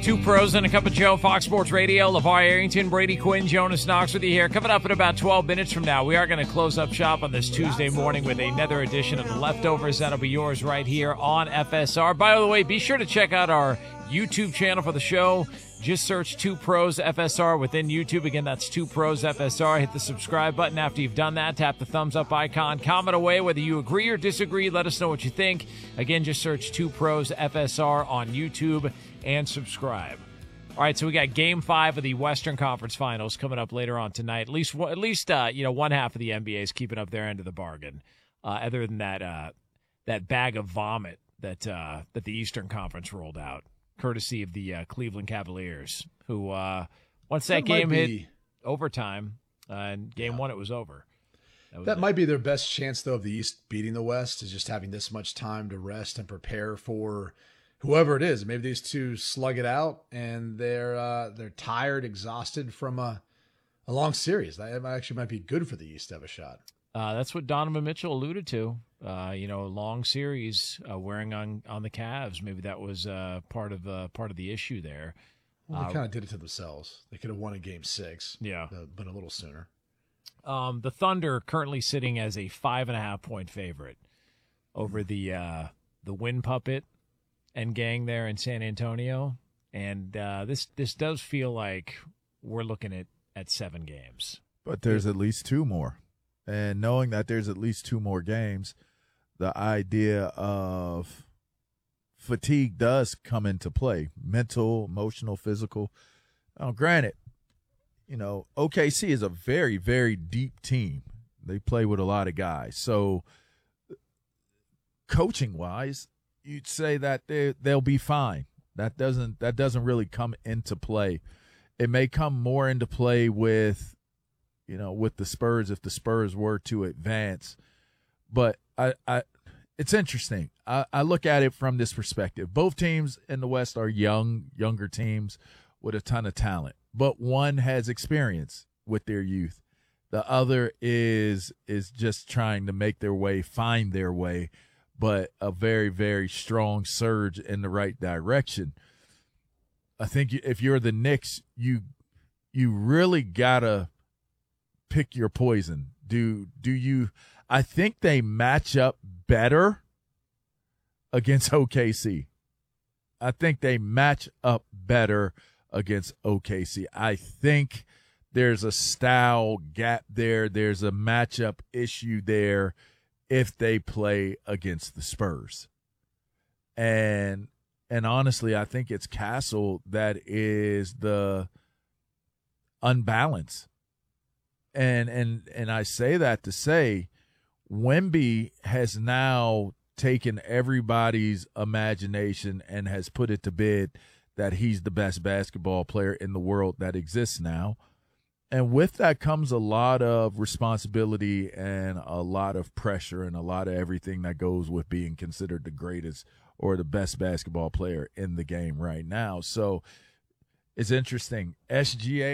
Two pros and a cup of Joe, Fox Sports Radio. LeVar Arrington, Brady Quinn, Jonas Knox with you here. Coming up in about 12 minutes from now, we are going to close up shop on this Tuesday morning with another edition of The Leftovers. That'll be yours right here on FSR. By the way, be sure to check out our YouTube channel for the show. Just search Two Pros FSR within YouTube. Again, that's Two Pros FSR. Hit the subscribe button after you've done that. Tap the thumbs up icon. Comment away whether you agree or disagree. Let us know what you think. Again, just search Two Pros FSR on YouTube and subscribe. All right, so we got Game 5 of the Western Conference Finals coming up later on tonight. At least one half of the NBA is keeping up their end of the bargain. Other than that bag of vomit that the Eastern Conference rolled out, courtesy of the Cleveland Cavaliers, who once that game hit overtime and Game 1, it was over. That might be their best chance, though, of the East beating the West, is just having this much time to rest and prepare for whoever it is. Maybe these two slug it out, and they're tired, exhausted from a long series. That actually might be good for the East to have a shot. That's what Donovan Mitchell alluded to. A long series wearing on the Cavs. Maybe that was part of the issue there. Well, they kind of did it to themselves. They could have won in Game 6. Yeah, but a little sooner. The Thunder currently sitting as a 5.5-point favorite over the Win Puppet and gang there in San Antonio, and this does feel like we're looking at 7 games. But there's at least 2 more, and knowing that there's at least 2 more games, the idea of fatigue does come into play: mental, emotional, physical. Now, granted, OKC is a very, very deep team. They play with a lot of guys, so coaching wise, you'd say that they'll be fine. That doesn't really come into play. It may come more into play with the Spurs if the Spurs were to advance. But it's interesting. I look at it from this perspective. Both teams in the West are younger teams with a ton of talent, but one has experience with their youth. The other is just trying to make their way, find their way, but a very, very strong surge in the right direction. I think if you're the Knicks, you really gotta pick your poison. Do you? I think they match up better against OKC. I think they match up better against OKC. I think there's a style gap there. There's a matchup issue there if they play against the Spurs. And honestly, I think it's Castle that is the unbalance. And I say that to say Wemby has now taken everybody's imagination and has put it to bed that he's the best basketball player in the world that exists now. And with that comes a lot of responsibility and a lot of pressure and a lot of everything that goes with being considered the greatest or the best basketball player in the game right now. So it's interesting. SGA